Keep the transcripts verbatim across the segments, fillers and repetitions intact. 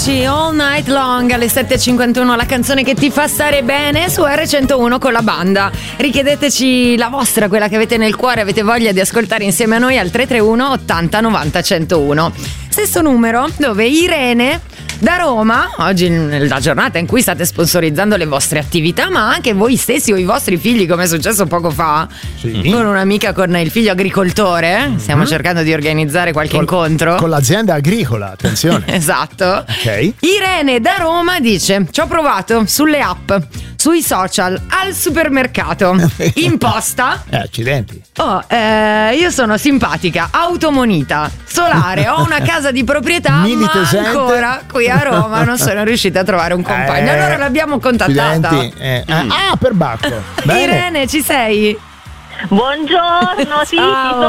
Avicii, All Night Long alle sette e cinquantuno, la canzone che ti fa stare bene su erre centouno con la banda. Richiedeteci la vostra, quella che avete nel cuore, avete voglia di ascoltare insieme a noi al tre tre uno ottanta novanta centouno. Stesso numero dove Irene da Roma, oggi nella giornata in cui state sponsorizzando le vostre attività, ma anche voi stessi o i vostri figli, come è successo poco fa, sì, con un'amica con il figlio agricoltore. Stiamo mm-hmm. cercando di organizzare qualche con, incontro con l'azienda agricola, attenzione. Esatto. Ok. Irene da Roma dice: ci ho provato sulle app, sui social, al supermercato, in posta. Eh, accidenti. Oh, eh, io sono simpatica, automonita, solare, ho una casa di proprietà, Milite ma sente. ancora qui a Roma non sono riuscita a trovare un compagno. Eh, allora l'abbiamo contattata. Eh. Mm. Ah, per Bacco. Bene. Irene, ci sei? Buongiorno, sì, ci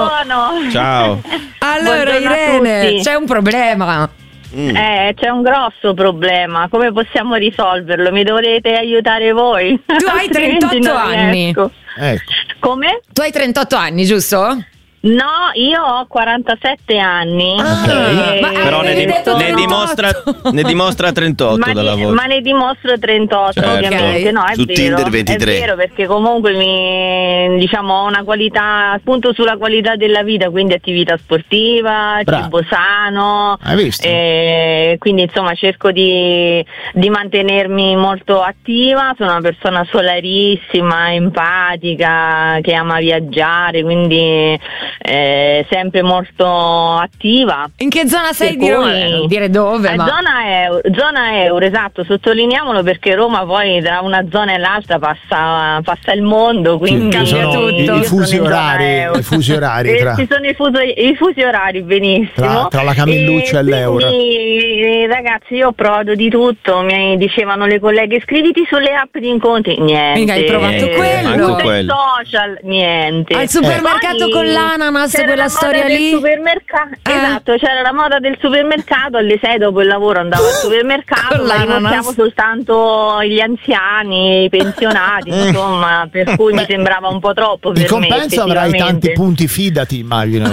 sono. Ciao. Allora, Buongiorno Irene, c'è un problema. Mm. Eh, c'è un grosso problema. Come possiamo risolverlo? Mi dovrete aiutare voi. Tu hai trentotto anni. Ecco. Come? Tu hai trentotto anni, giusto? No, io ho quarantasette anni. Ah, e... ma però ne, dim- ne, dimostra, ne dimostra trentotto ma dalla ne, voce. ma ne dimostro trentotto, certo. ovviamente. No, è Su vero, Tinder ventitré. è vero, perché comunque mi, diciamo, ho una qualità, punto sulla qualità della vita, quindi attività sportiva, Bravo. cibo sano. Hai visto? E quindi insomma cerco di, di mantenermi molto attiva. Sono una persona solarissima, empatica, che ama viaggiare, quindi Eh, sempre molto attiva. In che zona sei Per di Roma? cui- Non dire dove, Eh, ma zona, euro, zona euro, esatto, sottolineiamolo perché Roma poi tra una zona e l'altra passa, passa il mondo, quindi Sì, ci cambia sono tutto. i, i Io fusi sono in zona orari, euro. i fusi orari Eh, tra, ci sono i fusi, i fusi orari, benissimo. tra, tra la Camilluccia e, l'euro. Quindi, ragazzi, io ho provato di tutto. Mi dicevano le colleghe: iscriviti sulle app di incontri. Niente. Mica hai provato Eh, quello? Manco sui quello. social, niente. al supermercato Poi con l'ananas, c'era quella la moda storia del lì. supermercato. Eh. Esatto, c'era la moda del supermercato. Alle sei dopo il lavoro andavo al supermercato, Con ma l'ananas. rinunziamo soltanto gli anziani, i pensionati, insomma, per cui mi sembrava un po' troppo In per me. compenso avrai tanti effettivamente. punti fidati, immagino.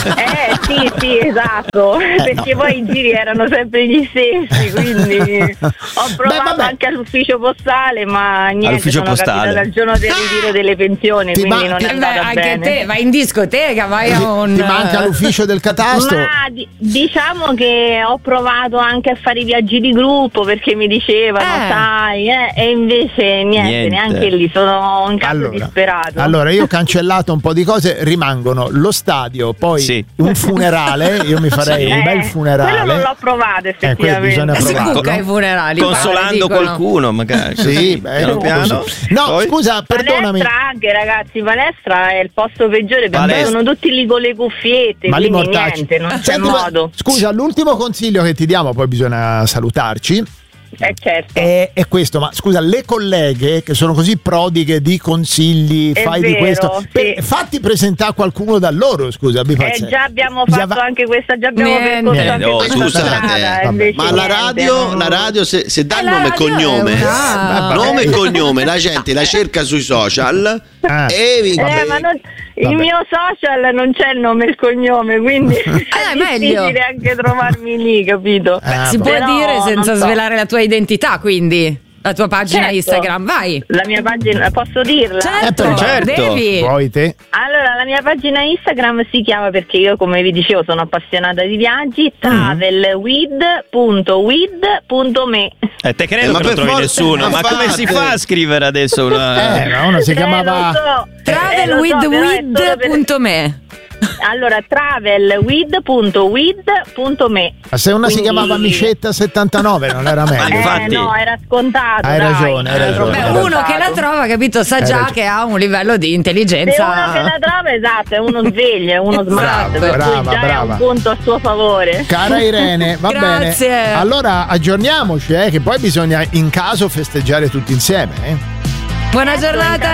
Eh sì, sì, esatto, perché no. poi i giri erano sempre gli stessi, quindi ho provato vabbè. anche all'ufficio postale, ma niente, All'ufficio sono postale. capitata il giorno del ritiro delle pensioni, Ti quindi ma- non ti- è Eh beh, andata anche bene. te vai in discoteca, vai a un Ti manca l'ufficio del catasto? Ma di- diciamo che ho provato anche a fare i viaggi di gruppo perché mi dicevano, Eh. sai, eh, e invece niente, Niente. neanche lì, sono un caso Allora, disperato. allora, io ho cancellato un po' di cose, rimangono lo stadio, poi Sì. un funerale, io mi farei Eh, un bel funerale. quello non l'ho provato Eh, quello effettivamente. bisogna Si provarlo. cucca ai funerali, Consolando pare, dicono. qualcuno, magari. Sì, beh, piano così. piano. No, Poi? scusa, perdonami. Palestra anche, ragazzi, palestra è il posto peggiore perché Palestra. sono tutti lì con le cuffiette, Ma li quindi mortacci. niente, non c'è Senti, ma- modo. Scusa, l'ultimo consiglio che ti diamo, poi bisogna salutarci, Eh certo. è, è questo. Ma scusa, le colleghe che sono così prodighe di consigli, È fai di vero, questo, sì. per- fatti presentare qualcuno da loro, scusa, abbi Eh, pazienza. già abbiamo Già fatto va- anche questa, già abbiamo Niente. percorso anche Oh, questa Scusate, strada, eh, e invece ma la niente, radio, non- la radio se, se dà Eh, il la nome e radio è cognome, una- nome e cognome, la gente la cerca sui social Ah. e vi- Eh, ma non- il Vabbè. mio social non c'è il nome e il cognome, quindi è è meglio. difficile anche trovarmi lì, capito? Ah, Si boh. può Però, dire senza non so. svelare la tua identità, quindi la tua pagina Certo. Instagram, vai. La mia pagina, posso dirla? Certo, Eh, certo. devi. Poi te. Allora, la mia pagina Instagram si chiama, perché io come vi dicevo sono appassionata di viaggi, travelwith punto with punto me. Eh, te credo Eh, ma che non per trovi forza- nessuno. ma Ma come si fate. fa a scrivere adesso una... Eh, ma uno si Eh, chiamava lo so. Eh, lo so, però è travelwithwith solo per- punto me. Allora, travelwith punto with punto me. Ma se una si Quindi- chiamava Micetta settantanove non era meglio. Ma infatti- Eh no, era scontato. Hai dai. ragione, hai Era ragione. troppo Beh, uno che la scontato. trova, capito, sa Hai già ragione. che ha un livello di Se intelligenza. uno che la trova, esatto, è uno sveglio, è uno smart, per brava, cui già brava. è un punto a suo favore. Cara Irene, va Grazie. bene. Allora aggiorniamoci, eh, che poi bisogna in caso festeggiare tutti insieme. Eh. Buona giornata.